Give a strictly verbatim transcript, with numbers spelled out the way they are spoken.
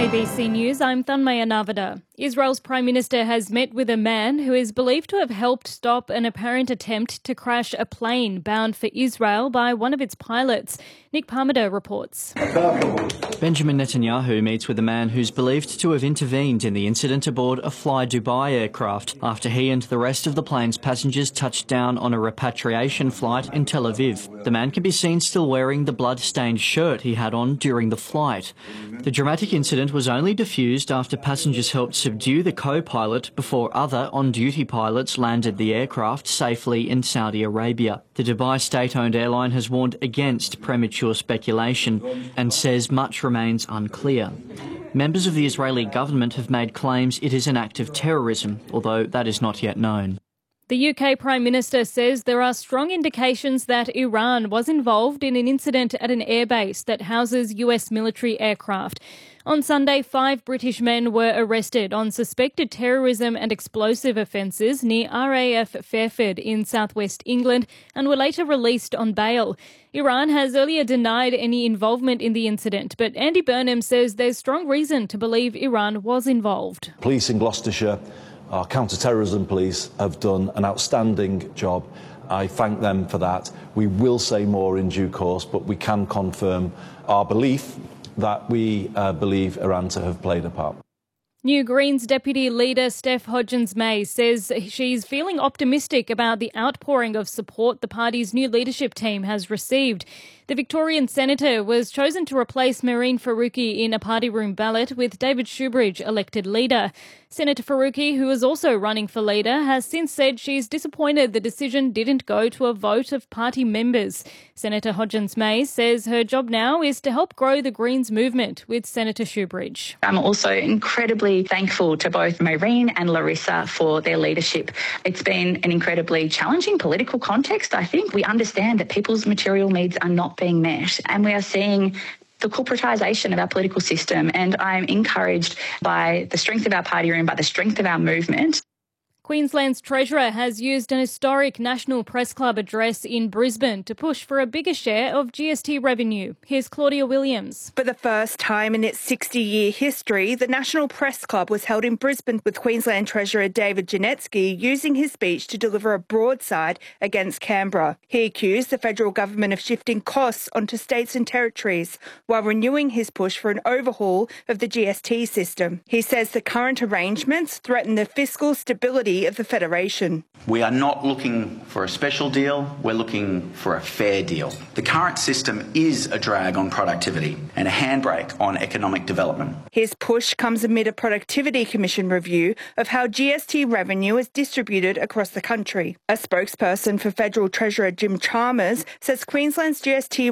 A B C News, I'm Thanmaya Navada. Israel's Prime Minister has met with a man who is believed to have helped stop an apparent attempt to crash a plane bound for Israel by one of its pilots. Nick Parmiter reports. Benjamin Netanyahu meets with a man who's believed to have intervened in the incident aboard a Fly Dubai aircraft after he and the rest of the plane's passengers touched down on a repatriation flight in Tel Aviv. The man can be seen still wearing the blood-stained shirt he had on during the flight. The dramatic incident was only diffused after passengers helped subdue the co-pilot before other on-duty pilots landed the aircraft safely in Saudi Arabia. The Dubai state-owned airline has warned against premature speculation and says much remains unclear. Members of the Israeli government have made claims it is an act of terrorism, although that is not yet known. The U K Prime Minister says there are strong indications that Iran was involved in an incident at an airbase that houses U S military aircraft. On Sunday, five British men were arrested on suspected terrorism and explosive offences near R A F Fairford in southwest England and were later released on bail. Iran has earlier denied any involvement in the incident, but Andy Burnham says there's strong reason to believe Iran was involved. Police in Gloucestershire, our counter-terrorism police, have done an outstanding job. I thank them for that. We will say more in due course, but we can confirm our belief that we uh, believe Iran to have played a part. New Greens Deputy Leader Steph Hodgins-May says she's feeling optimistic about the outpouring of support the party's new leadership team has received. The Victorian Senator was chosen to replace Mehreen Faruqi in a party room ballot with David Shoebridge elected leader. Senator Faruqi, who is also running for leader, has since said she's disappointed the decision didn't go to a vote of party members. Senator Hodgins-May says her job now is to help grow the Greens movement with Senator Shoebridge. I'm also incredibly thankful to both Mehreen and Larissa for their leadership. It's been an incredibly challenging political context, I think. We understand that people's material needs are not being met, and we are seeing the corporatisation of our political system, and I'm encouraged by the strength of our party room, by the strength of our movement. Queensland's Treasurer has used an historic National Press Club address in Brisbane to push for a bigger share of G S T revenue. Here's Claudia Williams. For the first time in its sixty-year history, the National Press Club was held in Brisbane, with Queensland Treasurer David Janetsky using his speech to deliver a broadside against Canberra. He accused the federal government of shifting costs onto states and territories while renewing his push for an overhaul of the G S T system. He says the current arrangements threaten the fiscal stability of the Federation. We are not looking for a special deal, we're looking for a fair deal. The current system is a drag on productivity and a handbrake on economic development. His push comes amid a Productivity Commission review of how G S T revenue is distributed across the country. A spokesperson for Federal Treasurer Jim Chalmers says Queensland's G S T